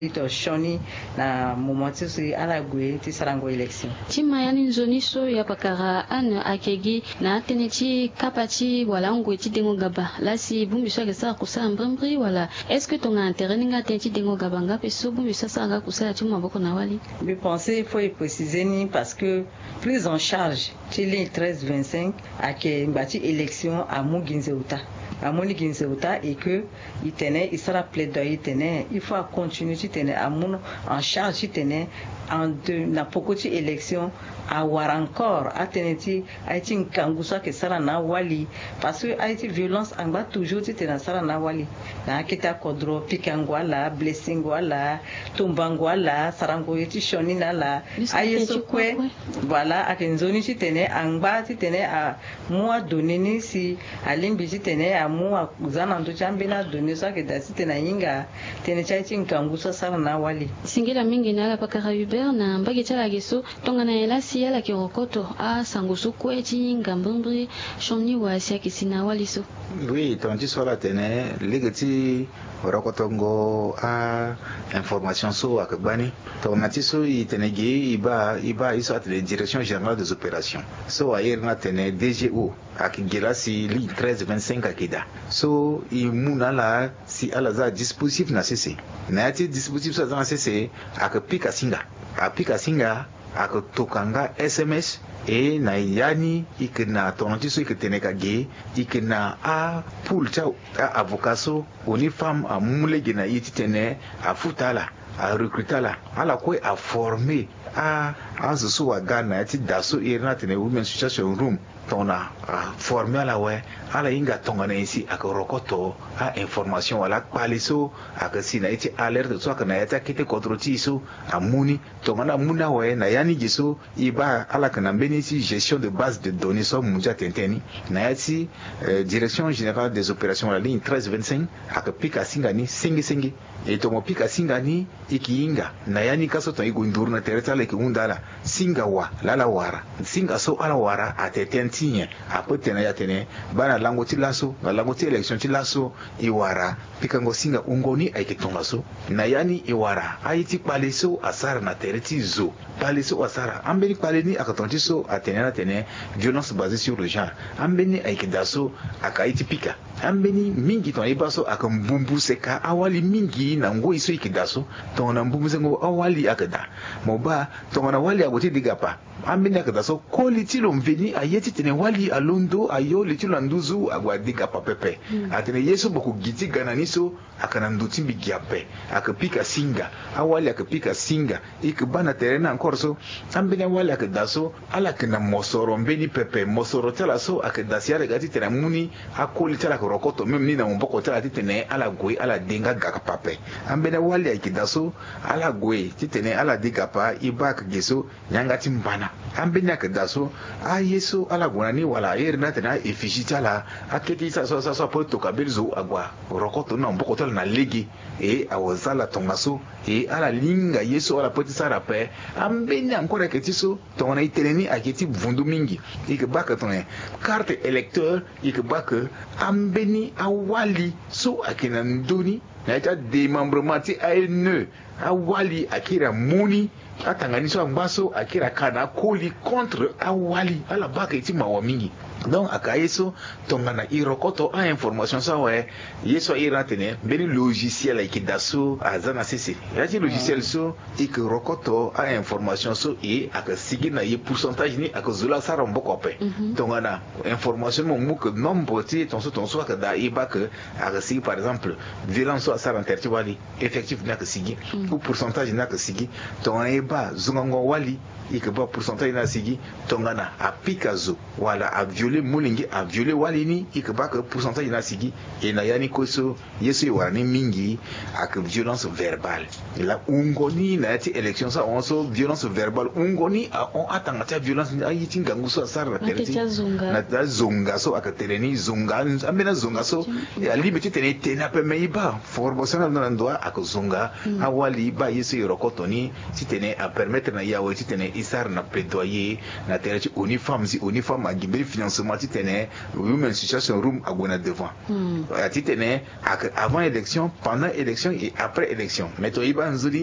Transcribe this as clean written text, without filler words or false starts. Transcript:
ito shoni na momenti si ala gwe ti sarango election chima yani nzoni so ya pakara an akegi na teneti kapati wala ngwe ti dengo gaba la si bumbi so ke sa kusa mbri wala est-ce que ton intérêt ninga teneti dengo gaba nga pe so bumbi sa nga kusa ti maboko na wali je pensais il faut préciser ni parce que prise en charge ti ligne 1325 ake mbati élection à Muginzeuta amoni Ginzeuta et que il tenait il sera plaidoyer tenait il faut continuer tu tenais amun en charge tu tenais en de na pokoti élection a war encore a teneti a été kangusa que sara na wali parce que a été violence en bas toujours tu tenais sara na wali na kita kodro pikangwala blessingwala tumbangwala sarango yeti shoni na la ayeso kwe voilà a kenzoni tu tenais en bas tu tenais à moi donner ni si alimbi tu tenais à moi zana ndo chambina donner ça que dasi tenais inga tenais chaiti kangusa sara na wali singila mingi na la pakara Hubert na mbagi chala geso tonga na elasi yala ki rokoto a sangusu kweti ngambambri shoni wa sia kisina waliso. Oui, tonti sola tene ligeti rokotongo a information so akbani tonati so itenegi iba iso at la direction générale des opérations so ayer na tene DGO akigela si ligne 1325 akida so imuna la si alaza dispositif na cc na ati dispositif sa na cc akapika singa akatokanga SMS e na yani ikena tonanti so iketeneka ge ikena a pool cha avocat so oni femme a mulege na yiti tene a futala a recrutala ala ko a former a azusu wa Ghana yati daso irna tene women situation room tona former ala we ala inga tonga na isi akorokoto a information wala paliso akasina iti alerte so akana yata kite kontroti so amuni tonga na muna we na yani giso iba ala kana benisi gestion de base de données so munja tenteni na yati direction générale des opérations la ligne 1325 akapika singani singi e tomo pika singani ikiinga na yani kaso to igundur na tereta le kiundala singa wa lala wara singa so ala wara atetentinya apote na yatene bana lango ti laso na lango ti election ti laso iwara pika ngo singa ungoni aikitonga so na yani iwara aiti paleso asara na tereti zo paleso asara ambeni paleni akatonti so atene tene violence basée sur le genre ambeni aikidaso akaiti pika ambeni mingi ton ibaso akambumbu seka awali mingi na ngo iso ikidaso ton na mbumbu sengo awali akada moba ton na wali aboti digapa ambeni akadaso koliti lomveni ayeti tene wali alondo ayo litilo nduzu agwa digapa pepe atene yeso boku giti gananiso akana nduti bigiape akapika singa awali akapika singa ikbana terena encore so ambeni wali akadaso ala kana mosoro mbeni pepe mosoro tala so akadasi ala gati tene muni akoli tala rokoto même ni na mboko tala titene ala gwe ala denga gakapape ambena wali akidaso ala gwe titene ala digapa ibak geso nyanga timbana ambena kadaso a yeso ala gonani wala yerna tena efishitala aketi sa so poto kabelzo agwa rokoto na mboko tala na legi e awazala tongaso e ala linga yeso ala poti sara pe ambena encore aketiso tona iteleni aketi vundu mingi ikbaka tone carte électeur ikbaka ambeni awali so akina ndoni na ita démembrement ti ANE awali akira muni atanganiso ambaso akira kana koli contre awali ala baka iti mawa mingi donc akayeso tongana irokoto a information sa we yeso iratene beni logiciel ikidaso azana sisi yati logiciel so ikirokoto a information so e akasigi na ye pourcentage ni akazula sara mboko pe tongana information mo muke nombre ti tonso akada ibak akasigi par exemple violence so sara interti wali effectif na akasigi ou pourcentage na akasigi tongana iba zungango wali ikaba pourcentage na sigi tongana apikazo wala a violer mulingi a violer walini ikaba que pourcentage na sigi et na yani koso yeso iwani mingi ak violence verbale la ungoni na ti élection sa onso violence verbale ungoni on atanga ta violence ayiti ngangu so sara terti na da zonga so akatereni zonga amena zonga so ya limite tene tena pe meiba formation na ndo akuzunga awali ba yesu yorokotoni titene a permettre na yawe titene isar na plaidoyer na terre uniforme a gimbi financement titene women situation room agona devant titene avant élection, pendant élection et après élection. Mais to iba nzuri